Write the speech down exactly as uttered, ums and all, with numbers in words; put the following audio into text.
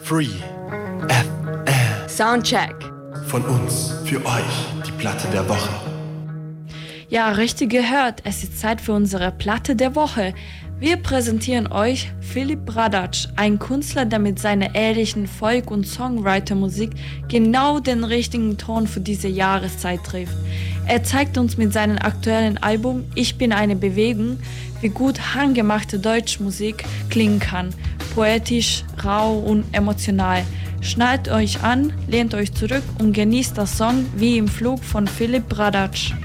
Free F M. Soundcheck. Von uns, für euch, die Platte der Woche. Ja, richtig gehört. Es ist Zeit für unsere Platte der Woche. Wir präsentieren euch Filip Bradac, ein Künstler, der mit seiner ehrlichen Folk- und Songwriter-Musik genau den richtigen Ton für diese Jahreszeit trifft. Er zeigt uns mit seinem aktuellen Album Ich bin eine Bewegung, wie gut handgemachte Deutschmusik klingen kann. Poetisch, rau und emotional. Schnallt euch an, lehnt euch zurück und genießt das Song Wie im Flug von Filip Bradac.